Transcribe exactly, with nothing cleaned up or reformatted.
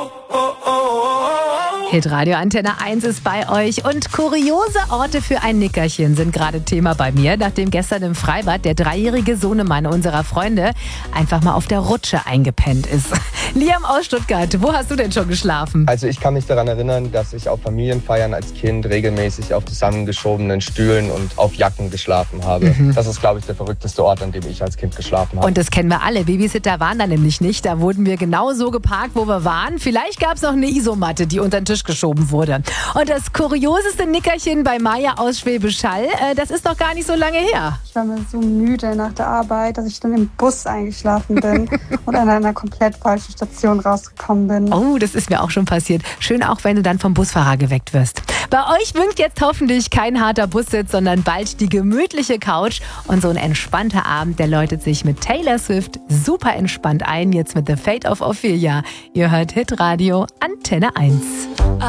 Hitradio Antenne eins ist bei euch und kuriose Orte für ein Nickerchen sind gerade Thema bei mir, nachdem gestern im Freibad der dreijährige Sohnemann unserer Freunde einfach mal auf der Rutsche eingepennt ist. Liam aus Stuttgart, wo hast du denn schon geschlafen? Also ich kann mich daran erinnern, dass ich auf Familienfeiern als Kind regelmäßig auf zusammengeschobenen Stühlen und auf Jacken geschlafen habe. Mhm. Das ist, glaube ich, der verrückteste Ort, an dem ich als Kind geschlafen habe. Und das kennen wir alle. Babysitter waren da nämlich nicht. Da wurden wir genau so geparkt, wo wir waren. Vielleicht gab es noch eine Isomatte, die unter den Tisch geschoben wurde. Und das kurioseste Nickerchen bei Maya aus Schwäbisch Hall, äh, das ist doch gar nicht so lange her. Ich war mir so müde nach der Arbeit, dass ich dann im Bus eingeschlafen bin und an einer komplett falschen Station rausgekommen bin. Oh, das ist mir auch schon passiert. Schön auch, wenn du dann vom Busfahrer geweckt wirst. Bei euch winkt jetzt hoffentlich kein harter Bussitz, sondern bald die gemütliche Couch. Und so ein entspannter Abend, der läutet sich mit Taylor Swift super entspannt ein. Jetzt mit The Fate of Ophelia. Ihr hört Hitradio Antenne eins.